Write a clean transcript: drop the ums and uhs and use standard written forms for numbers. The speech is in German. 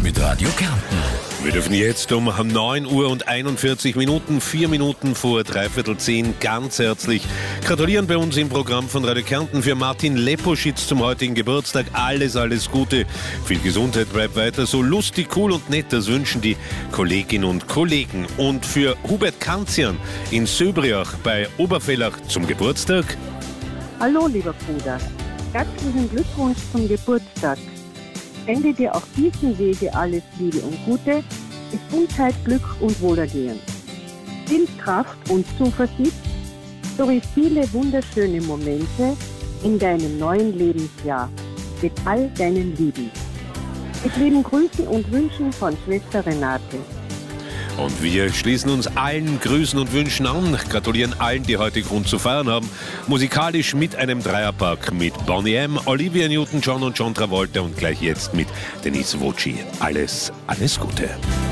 mit Radio Kärnten. Wir dürfen jetzt um 9 Uhr und 41 Minuten, 4 Minuten vor 9:45 ganz herzlich gratulieren bei uns im Programm von Radio Kärnten für Martin Leposchitz zum heutigen Geburtstag. Alles Gute, viel Gesundheit, bleibt weiter so lustig, cool und nett, das wünschen die Kolleginnen und Kollegen. Und für Hubert Kanzian in Söbriach bei Oberfellach zum Geburtstag. Hallo lieber Bruder, herzlichen Glückwunsch zum Geburtstag. Sende dir auf diesem Wege alles Liebe und Gute, Gesundheit, Glück und Wohlergehen. Viel Kraft und Zuversicht sowie viele wunderschöne Momente in deinem neuen Lebensjahr mit all deinen Lieben. Mit lieben Grüßen und Wünschen von Schwester Renate. Und wir schließen uns allen Grüßen und Wünschen an, gratulieren allen, die heute Grund zu feiern haben. Musikalisch mit einem Dreierpack mit Boney M., Olivia Newton-John und John Travolta und gleich jetzt mit Denise Voci. Alles Gute.